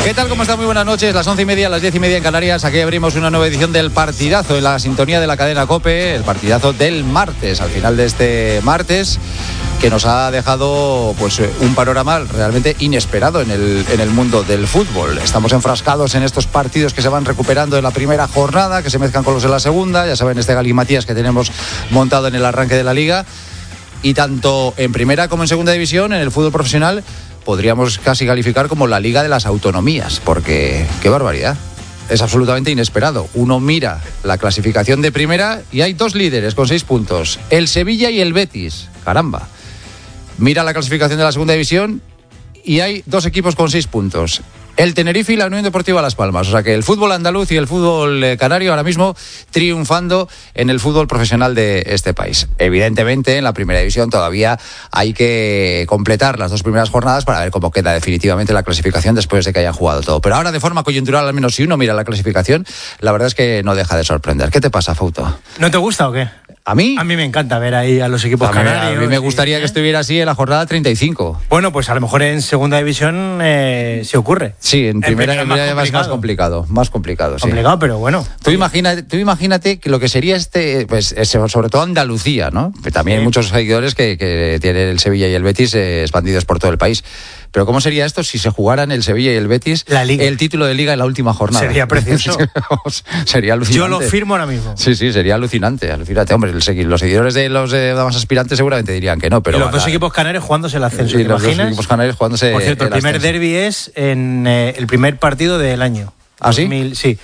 ¿Qué tal? ¿Cómo está? Muy buenas noches. Las 11:30, las 10:30 en Canarias. Aquí abrimos una nueva edición del Partidazo en la sintonía de la cadena COPE. El partidazo del martes, al final de este martes, que nos ha dejado pues un panorama realmente inesperado en el mundo del fútbol. Estamos enfrascados en estos partidos que se van recuperando en la primera jornada, que se mezclan con los de la segunda. Ya saben, este galimatías que tenemos montado en el arranque de la Liga. Y tanto en primera como en segunda división, en el fútbol profesional, podríamos casi calificar como la Liga de las Autonomías, porque qué barbaridad. Es absolutamente inesperado. Uno mira la clasificación de primera y hay dos líderes con 6 puntos, el Sevilla y el Betis. Caramba. Mira la clasificación de la segunda división y hay dos equipos con 6 puntos, el Tenerife y la Unión Deportiva Las Palmas. O sea que el fútbol andaluz y el fútbol canario ahora mismo triunfando en el fútbol profesional de este país. Evidentemente en la primera división todavía hay que completar las 2 primeras jornadas para ver cómo queda definitivamente la clasificación después de que hayan jugado todo. Pero ahora, de forma coyuntural, al menos si uno mira la clasificación, la verdad es que no deja de sorprender. ¿Qué te pasa, Fauto? ¿No te gusta o qué? ¿A mí? A mí me encanta ver ahí a los equipos canarios. A mí me gustaría que estuviera así en la jornada 35. Bueno, pues a lo mejor en segunda división se ocurre. Sí, en primera es más complicado. Más complicado, sí. Complicado, pero bueno. Tú imagínate que lo que sería pues sobre todo Andalucía, ¿no? También hay muchos seguidores que tienen el Sevilla y el Betis expandidos por todo el país. Pero ¿cómo sería esto si se jugaran el Sevilla y el Betis el título de Liga en la última jornada? Sería precioso. Sería alucinante. Yo lo firmo ahora mismo. Sí, sería alucinante. Hombre, los seguidores de los más aspirantes seguramente dirían que no. Pero y los dos equipos canarios jugándose el ascenso. Y los dos equipos canarios jugándose. Por cierto, el primer derbi es en el primer partido del año. ¿Ah, sí? Sí.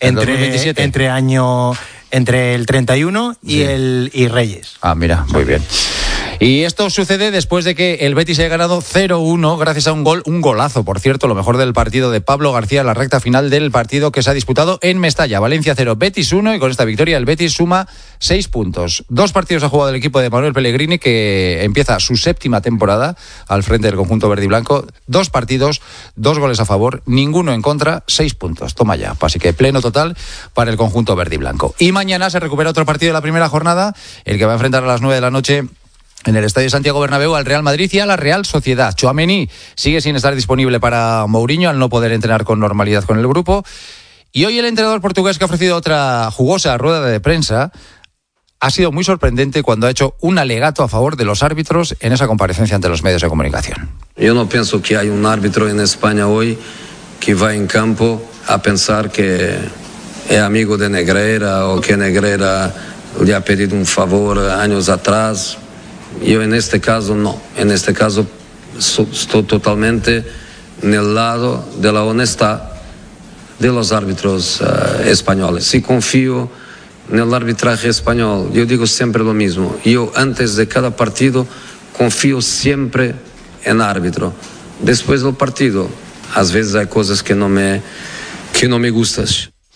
Entre el 31 y Reyes. Ah, mira, muy bien. Y esto sucede después de que el Betis haya ganado 0-1 gracias a un golazo, por cierto, lo mejor del partido de Pablo García en la recta final del partido que se ha disputado en Mestalla. Valencia 0, Betis 1, y con esta victoria el Betis suma 6 puntos. 2 partidos ha jugado el equipo de Manuel Pellegrini, que empieza su 7ª temporada al frente del conjunto verde y blanco. 2 partidos, 2 goles a favor, ninguno en contra, 6 puntos. Toma ya. Así que pleno total para el conjunto verde y blanco. Y mañana se recupera otro partido de la primera jornada, el que va a enfrentar a las 9 de la noche en el Estadio Santiago Bernabéu al Real Madrid y a la Real Sociedad. Tchouaméni sigue sin estar disponible para Mourinho al no poder entrenar con normalidad con el grupo. Y hoy el entrenador portugués, que ha ofrecido otra jugosa rueda de prensa, ha sido muy sorprendente cuando ha hecho un alegato a favor de los árbitros en esa comparecencia ante los medios de comunicación. Yo no pienso que hay un árbitro en España hoy que va en campo a pensar que es amigo de Negreira o que Negreira le ha pedido un favor años atrás. Yo en este caso no, en este caso estoy totalmente en el lado de la honestidad de los árbitros españoles. Si confío en el arbitraje español, yo digo siempre lo mismo. Yo antes de cada partido confío siempre en árbitro. Después del partido, a veces hay cosas que no me gustan.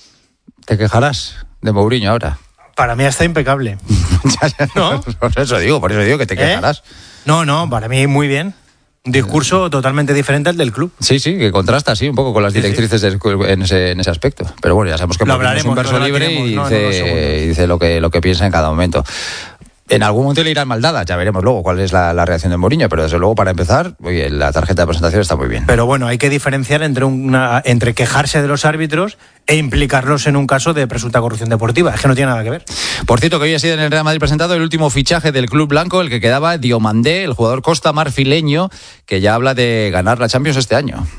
¿Te quejarás de Mourinho ahora? Para mí está impecable. ¿No? Por eso digo que te quejarás. No, para mí muy bien. Un discurso totalmente diferente al del club. Sí, que contrasta así un poco con las directrices del club en ese aspecto. Pero bueno, ya sabemos que es un verso libre y dice lo que piensa en cada momento. En algún momento le irán mal dadas, ya veremos luego cuál es la reacción de Mourinho, pero desde luego para empezar, oye, la tarjeta de presentación está muy bien. Pero bueno, hay que diferenciar entre quejarse de los árbitros e implicarlos en un caso de presunta corrupción deportiva. Es que no tiene nada que ver. Por cierto, que hoy ha sido en el Real Madrid presentado el último fichaje del club blanco, el que quedaba Diomandé, el jugador costa-marfileño, que ya habla de ganar la Champions este año.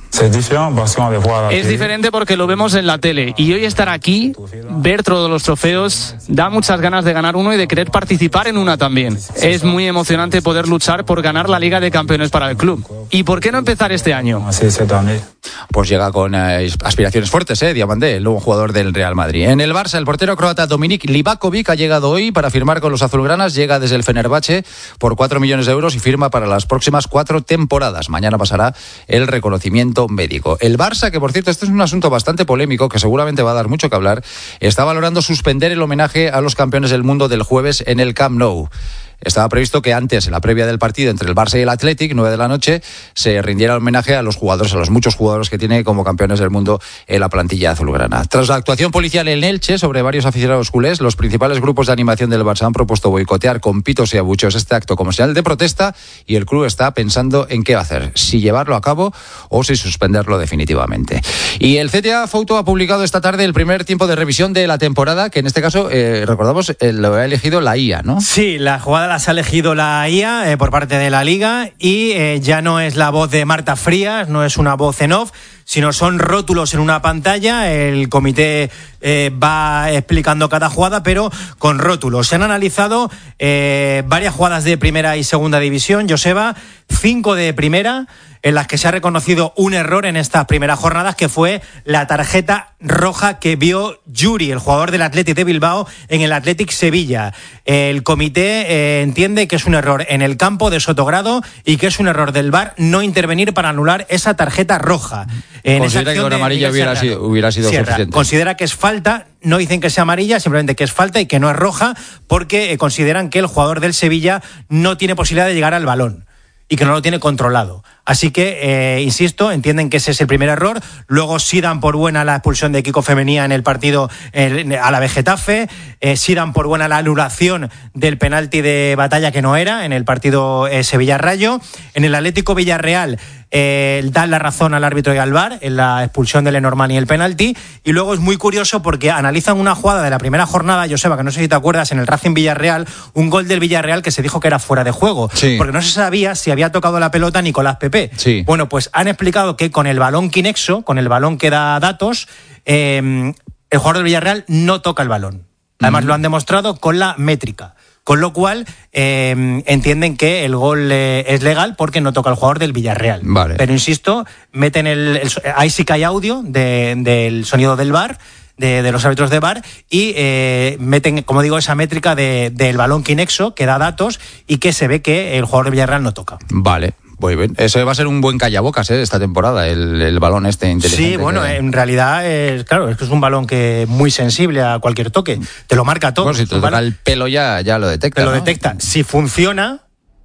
Es diferente porque lo vemos en la tele, y hoy estar aquí, ver todos los trofeos, da muchas ganas de ganar uno y de querer participar en una también. Es muy emocionante poder luchar por ganar la Liga de Campeones para el club. ¿Y por qué no empezar este año? Pues llega con aspiraciones fuertes, Diomandé, el nuevo jugador del Real Madrid. En el Barça, el portero croata Dominik Livakovic ha llegado hoy para firmar con los azulgranas. Llega desde el Fenerbahce por 4 millones de euros y firma para las próximas 4 temporadas. Mañana pasará el reconocimiento médico. El Barça, que por cierto, este es un asunto bastante polémico que seguramente va a dar mucho que hablar, está valorando suspender el homenaje a los campeones del mundo del jueves en el Camp Nou. estaba previsto que antes, en la previa del partido entre el Barça y el Athletic, 9 de la noche, se rindiera homenaje a los jugadores, a los muchos jugadores que tiene como campeones del mundo en la plantilla azulgrana. Tras la actuación policial en Elche sobre varios aficionados culés, los principales grupos de animación del Barça han propuesto boicotear con pitos y abucheos este acto como señal de protesta, y el club está pensando en qué va a hacer, si llevarlo a cabo o si suspenderlo definitivamente. Y el CTA Photo ha publicado esta tarde el primer tiempo de revisión de la temporada, que en este caso, recordamos, lo ha elegido la IA, ¿no? Sí, la jugada las ha elegido la IA por parte de la Liga, y ya no es la voz de Marta Frías, no es una voz en off, sino son rótulos en una pantalla. El comité va explicando cada jugada, pero con rótulos. Se han analizado varias jugadas de primera y segunda división, Joseba, 5 de primera, en las que se ha reconocido un error en estas primeras jornadas, que fue la tarjeta roja que vio Yuri, el jugador del Athletic de Bilbao, en el Athletic Sevilla. El comité entiende que es un error en el campo de Sotogrado y que es un error del VAR no intervenir para anular esa tarjeta roja. Considera que con amarilla hubiera sido suficiente. Considera que es falta, no dicen que sea amarilla, simplemente que es falta y que no es roja, porque consideran que el jugador del Sevilla no tiene posibilidad de llegar al balón y que no lo tiene controlado. Así que, insisto, entienden que ese es el primer error. Luego sí dan por buena la expulsión de Kiko Femenía en el partido a la Getafe. Sí dan por buena la anulación del penalti de Batalla, que no era, en el partido Sevilla-Rayo. En el Atlético Villarreal dan la razón al árbitro y al VAR en la expulsión de Lenormand y el penalti. Y luego es muy curioso porque analizan una jugada de la primera jornada, Joseba, que no sé si te acuerdas, en el Racing Villarreal, un gol del Villarreal que se dijo que era fuera de juego, sí, porque no se sabía si había tocado la pelota Nicolás Pepe. Sí. Bueno, pues han explicado que con el balón Kinexo, con el balón que da datos, el jugador del Villarreal no toca el balón. Además, lo han demostrado con la métrica. Con lo cual, entienden que el gol es legal porque no toca al jugador del Villarreal. Vale. Pero insisto, meten ahí sí que hay audio del sonido del VAR, de los árbitros de VAR, y meten, como digo, esa métrica del balón Kinexo que da datos y que se ve que el jugador del Villarreal no toca. Vale. Muy bien. Eso va a ser un buen callabocas esta temporada, el balón inteligente. Sí, bueno, en realidad es que es un balón que es muy sensible a cualquier toque. Te lo marca todo. Bueno, si te toca el pelo ya lo detecta. Te lo detecta. Si funciona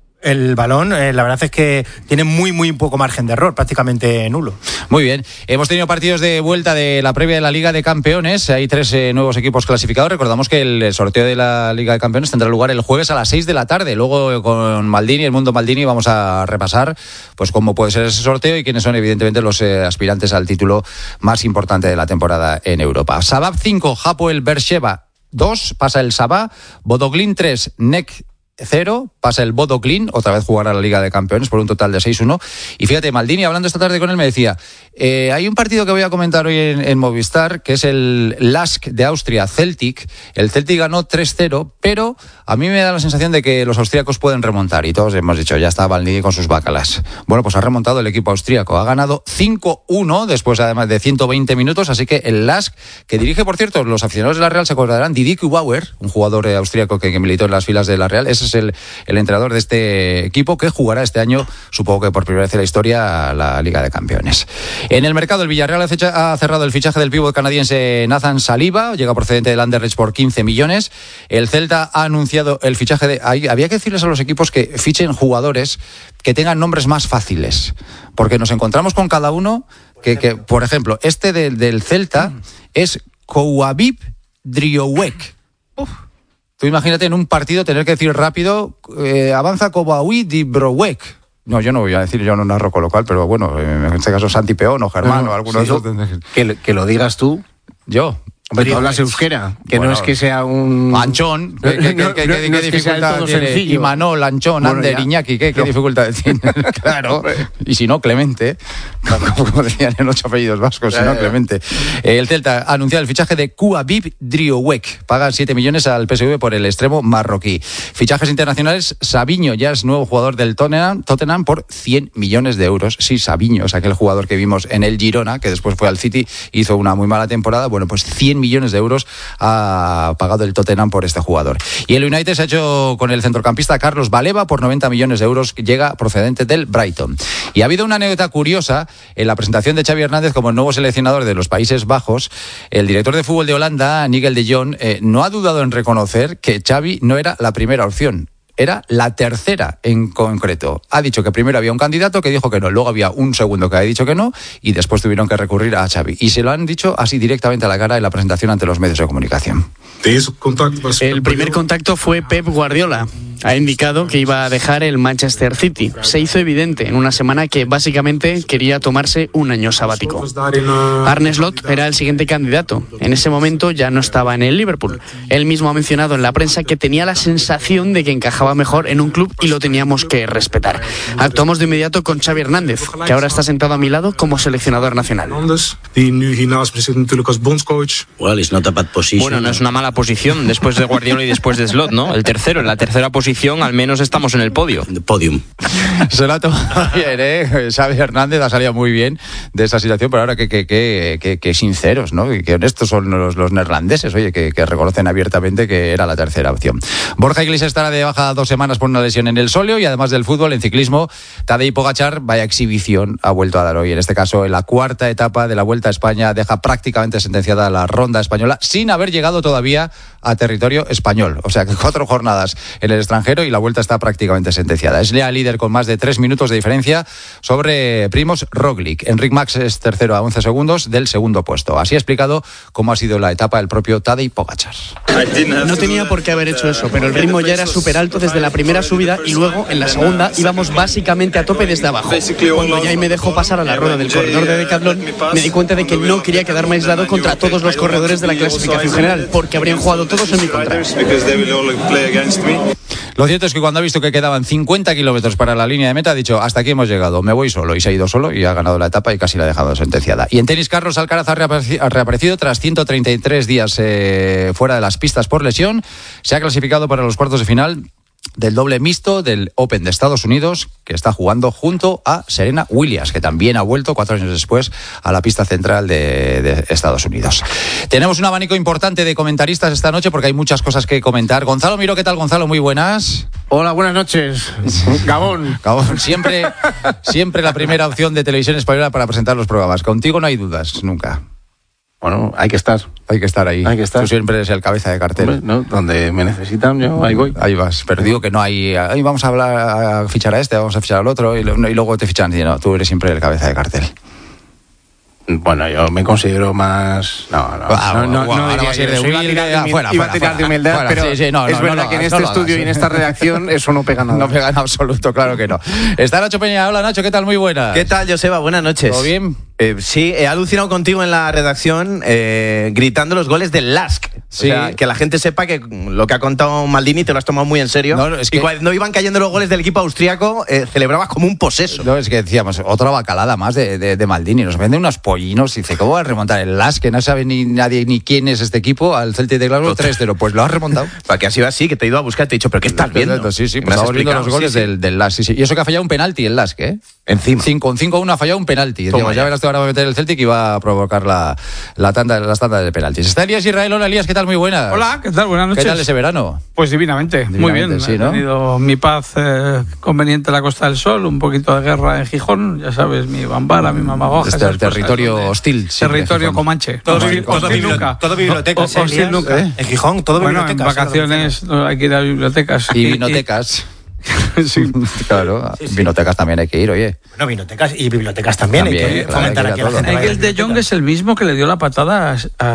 el balón, la verdad es que tiene muy, muy poco margen de error, prácticamente nulo. Muy bien. Hemos tenido partidos de vuelta de la previa de la Liga de Campeones. Hay 3 nuevos equipos clasificados. Recordamos que el sorteo de la Liga de Campeones tendrá lugar el jueves a las 6 de la tarde. Luego con Maldini, el Mundo Maldini, vamos a repasar pues cómo puede ser ese sorteo y quiénes son evidentemente los aspirantes al título más importante de la temporada en Europa. Sabah 5, Hapoel Beersheva 2, pasa el Sabah. Bodoglin 3, NEC 0, pasa el Bodo Glimt, otra vez jugará la Liga de Campeones por un total de 6-1. Y fíjate, Maldini, hablando esta tarde con él, me decía, hay un partido que voy a comentar hoy en Movistar, que es el LASK de Austria, Celtic. El Celtic ganó 3-0, pero a mí me da la sensación de que los austríacos pueden remontar, y todos hemos dicho, ya está Maldini con sus bacalas. Bueno, pues ha remontado el equipo austríaco, ha ganado 5-1 después además de 120 minutos, así que el LASK, que dirige, por cierto, los aficionados de la Real se acordarán, Didi Kubauer, un jugador austríaco que militó en las filas de la Real, es el entrenador de este equipo, que jugará este año, supongo que por primera vez en la historia, la Liga de Campeones. En el mercado, el Villarreal ha cerrado el fichaje del pívot canadiense Nathan Saliba, llega procedente del Anderlecht por 15 millones. El Celta ha anunciado el fichaje de... Había que decirles a los equipos que fichen jugadores que tengan nombres más fáciles, porque nos encontramos con cada uno que por ejemplo, este del Celta es Kouabib Driowek. Tú imagínate en un partido tener que decir rápido, avanza Kouabib Driowek. No, yo no voy a decir, yo no narro con lo cual, pero bueno, en este caso Santi Peón o Germán o alguno de esos. Que lo digas tú. Yo. Hombre, tú hablas euskera, que bueno, no es que sea un... Anchón, ¿qué dificultad tiene? Imanol, Anchón, Ander, Iñaki, ¿qué dificultad tiene? Claro, y si no, Clemente, como decían en 8 apellidos vascos, si no, Clemente. El Celta ha anunciado el fichaje de Kouabib Driowek, paga 7 millones al PSV por el extremo marroquí. Fichajes internacionales, Savinho ya es nuevo jugador del Tottenham por 100 millones de euros. Sí, Savinho es aquel jugador que vimos en el Girona, que después fue al City, hizo una muy mala temporada. Bueno, pues 100 millones de euros ha pagado el Tottenham por este jugador. Y el United se ha hecho con el centrocampista Carlos Baleba por 90 millones de euros, que llega procedente del Brighton. Y ha habido una anécdota curiosa en la presentación de Xavi Hernández como nuevo seleccionador de los Países Bajos. El director de fútbol de Holanda, Nigel de Jong, no ha dudado en reconocer que Xavi no era la primera opción. era la tercera en concreto. Ha dicho que primero había un candidato que dijo que no, luego había un segundo que había dicho que no y después tuvieron que recurrir a Xavi. Y se lo han dicho así directamente a la cara en la presentación ante los medios de comunicación. El primer contacto fue Pep Guardiola. Ha indicado que iba a dejar el Manchester City. Se hizo evidente en una semana que básicamente quería tomarse un año sabático. Arne Slot era el siguiente candidato. En ese momento ya no estaba en el Liverpool. Él mismo ha mencionado en la prensa que tenía la sensación de que encajaba mejor en un club y lo teníamos que respetar. Actuamos de inmediato con Xavi Hernández, que ahora está sentado a mi lado como seleccionador nacional. Bueno, no es una mala posición después de Guardiola y después de Slot, ¿no? El tercero, en la tercera posición, al menos estamos en el podio. Se lo ha tomado bien, Xavi Hernández ha salido muy bien de esa situación, pero ahora que sinceros, ¿no? Que honestos son los neerlandeses, oye, que reconocen abiertamente que era la tercera opción. Borja Iglesias estará de baja 2 semanas por una lesión en el sóleo y además del fútbol, en ciclismo, Tadej Pogačar, vaya exhibición ha vuelto a dar hoy. En este caso, en la cuarta etapa de la Vuelta a España, deja prácticamente sentenciada la ronda española sin haber llegado todavía a territorio español. O sea que 4 jornadas en el extranjero y la Vuelta está prácticamente sentenciada. Es ya líder con más de 3 minutos de diferencia sobre Primož Roglič. Enric Mas es tercero a 11 segundos del segundo puesto. Así ha explicado cómo ha sido la etapa el propio Tadej Pogačar. No tenía por qué haber hecho eso, pero el ritmo ya era súper alto desde la primera subida y luego en la segunda íbamos básicamente a tope desde abajo. Cuando ya me dejó pasar a la rueda del corredor de Decathlon, me di cuenta de que no quería quedarme aislado contra todos los corredores de la clasificación general, porque habrían jugado todos en mi contra. Lo cierto es que cuando ha visto que quedaban 50 kilómetros para la línea de meta, ha dicho, hasta aquí hemos llegado, me voy solo. Y se ha ido solo y ha ganado la etapa y casi la ha dejado sentenciada. Y en tenis, Carlos Alcaraz ha reaparecido tras 133 días fuera de las pistas por lesión. Se ha clasificado para los cuartos de final del doble mixto del Open de Estados Unidos, que está jugando junto a Serena Williams, que también ha vuelto 4 años después a la pista central de Estados Unidos. Tenemos un abanico importante de comentaristas esta noche porque hay muchas cosas que comentar. Gonzalo Miró, ¿qué tal, Gonzalo? Muy buenas. Hola, buenas noches. Gabón. Siempre la primera opción de Televisión Española para presentar los programas. Contigo no hay dudas, nunca. Bueno, hay que estar. Hay que estar ahí. Hay que estar. Tú siempre eres el cabeza de cartel. Hombre, ¿no? Donde me necesitan, yo ahí voy. Ahí vas. Pero digo que no hay... Ahí vamos a fichar a este, vamos a fichar al otro, y luego te fichan. Y no, tú eres siempre el cabeza de cartel. Bueno, yo me considero más... No diría a ser de humilde. Iba a tirar de humildad, pero es verdad que en este estudio y en esta redacción eso no pega nada. No pega en absoluto, claro que no. Está Nacho Peña. Hola, Nacho, ¿qué tal? Muy buenas. ¿Qué tal, Joseba? Buenas noches. ¿Todo bien? Sí, he alucinado contigo en la redacción gritando los goles del LASK. Sí. O sea, que la gente sepa que lo que ha contado Maldini te lo has tomado muy en serio. No, es que... Y cuando iban cayendo los goles del equipo austriaco, celebrabas como un poseso. No, es que decíamos, otra bacalada más de Maldini. Nos venden unos pollinos y dice, ¿cómo va a remontar el LASK? Que no sabe ni nadie ni quién es este equipo, al Celtic de Glasgow 3-0. Pues lo has remontado. Para que ha sido así, que te he ido a buscar, te he dicho, ¿pero qué estás viendo? Sí, pues estamos viendo los goles del LASK. Sí. Y eso que ha fallado un penalti el LASK, ¿eh? Encima. Con 5-1 ha fallado un penalti. Decíamos, ya verás que ahora va a meter el Celtic y va a provocar las tandas de penaltis. Está Elías Israel. Hola, Elías, ¿qué tal? Muy buenas. Hola, ¿qué tal? Buenas noches. ¿Qué tal ese verano? Pues divinamente, muy bien. Sí, ¿no? He tenido mi paz conveniente en la Costa del Sol, un poquito de guerra en Gijón, ya sabes, mi Bambara, mi Mamagoja. Este es territorio hostil. Territorio comanche. Hostil nunca. Todo bibliotecas. Hostil nunca. En Gijón, todo bibliotecas. En vacaciones hay que ir a bibliotecas. Y vinotecas. Sí. Claro, sí. Vinotecas también hay que ir, oye. Bueno, vinotecas y bibliotecas también hay que fomentar aquí a la gente. El de Jong es el mismo que le dio la patada a